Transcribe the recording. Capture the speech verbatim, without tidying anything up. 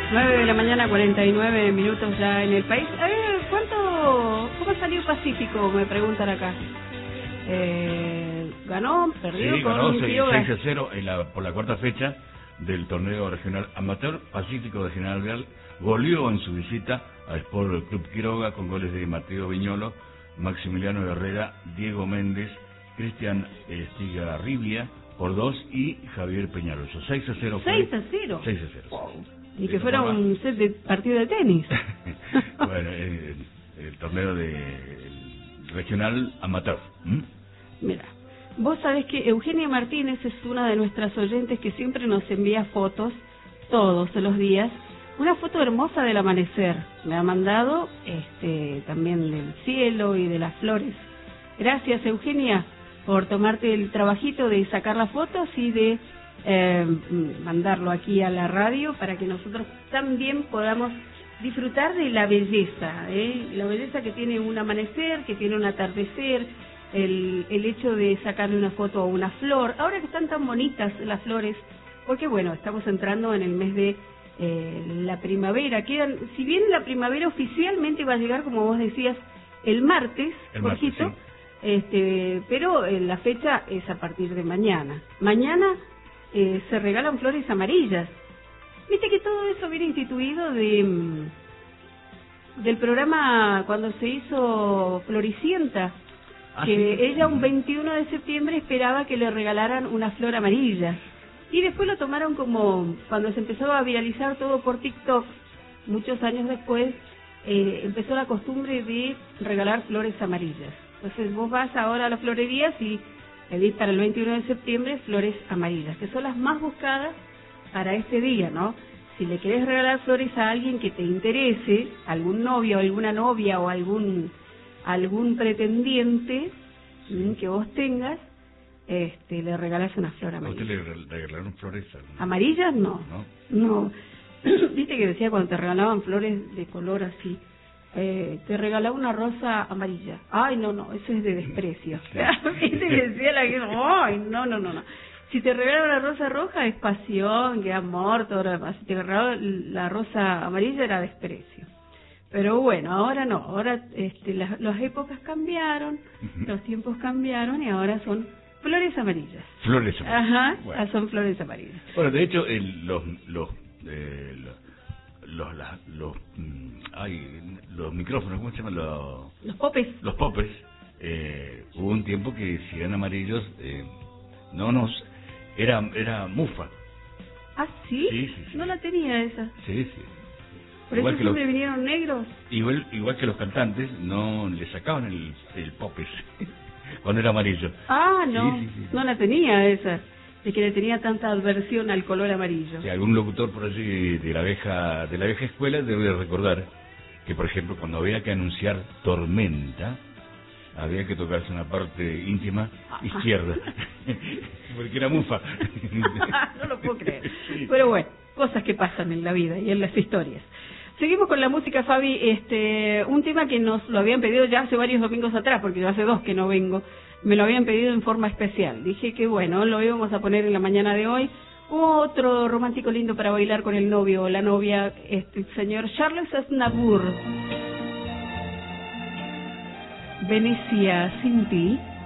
nueve de la mañana, cuarenta y nueve minutos ya en el país. A ver, ¿cuánto, cómo salió Pacífico? Me preguntan acá. Eh, ¿Ganó? ¿Perdió? Sí, con ganó seis a cero en la, por la cuarta fecha del torneo regional amateur. Pacífico de General Real goleó en su visita al Sport Club Quiroga con goles de Mateo Viñolo, Maximiliano Herrera, Diego Méndez, Cristian Estigarribia por dos y Javier Peñaloso. seis a cero fue. seis a cero. seis a cero. Wow. Y que fuera un set de partido de tenis. Bueno, el, el torneo de el regional amateur. ¿Mm? Mira, vos sabés que Eugenia Martínez es una de nuestras oyentes que siempre nos envía fotos, todos los días. Una foto hermosa del amanecer. Me ha mandado este, también del cielo y de las flores. Gracias, Eugenia, por tomarte el trabajito de sacar las fotos y de eh, mandarlo aquí a la radio para que nosotros también podamos disfrutar de la belleza, ¿eh? La belleza que tiene un amanecer, que tiene un atardecer, el, el hecho de sacarle una foto a una flor. Ahora que están tan bonitas las flores, porque bueno, estamos entrando en el mes de eh, la primavera. Quedan, si bien la primavera oficialmente va a llegar, como vos decías, el martes, el martes, sí. Este, pero eh, la fecha es a partir de mañana. Mañana eh, se regalan flores amarillas. Viste que todo eso viene instituido de del programa cuando se hizo Floricienta, ah, que sí. Ella un veintiuno de septiembre esperaba que le regalaran una flor amarilla. Y después lo tomaron como, cuando se empezó a viralizar todo por TikTok, muchos años después, eh, empezó la costumbre de regalar flores amarillas. Entonces vos vas ahora a las florerías y pedís para el veintiuno de septiembre flores amarillas, que son las más buscadas para este día, ¿no? Si le querés regalar flores a alguien que te interese, algún novio, alguna novia o algún algún pretendiente ¿m? que vos tengas, este, le regalás una flor amarilla. ¿A usted le regalaron flores? ¿Amarillas? No. No. No. Viste que decía cuando te regalaban flores de color así, eh, te regalaba una rosa amarilla. Ay, no, no, eso es de desprecio. Viste que decía la gente, ay, no, no, no, no. Si te regalan una rosa roja es pasión, que amor, todo lo demás. Si te regalaban la rosa amarilla era desprecio. Pero bueno, ahora no, ahora este, las, las épocas cambiaron, uh-huh. Los tiempos cambiaron y ahora son flores amarillas. Flores amarillas. Ajá, bueno. Son flores amarillas. Bueno, de hecho, el, los los, eh, los, los, la, los, mm, ay, los micrófonos, ¿cómo se llaman? Los, los popes. Los popes, eh, hubo un tiempo que si eran amarillos, eh, no nos... Era era mufa. ¿Ah, sí? Sí, sí, sí. No la tenía esa. Sí, sí. ¿Por igual eso que siempre los, vinieron negros? Igual, igual que los cantantes, no le sacaban el, el popes cuando era amarillo. Ah, no, sí, sí, sí. No la tenía esa, de que le tenía tanta adversión al color amarillo. Sí, algún locutor por allí de la vieja, de la vieja escuela debe recordar que, por ejemplo, cuando había que anunciar tormenta, había que tocarse una parte íntima izquierda, porque era mufa. No lo puedo creer. Sí. Pero bueno, cosas que pasan en la vida y en las historias. Seguimos con la música, Fabi. Este, un tema que nos lo habían pedido ya hace varios domingos atrás, porque yo hace dos que no vengo. Me lo habían pedido en forma especial. Dije que bueno, lo íbamos a poner en la mañana de hoy. Otro romántico lindo para bailar con el novio o la novia, este, el señor Charles Aznavour. Venecia sin ti.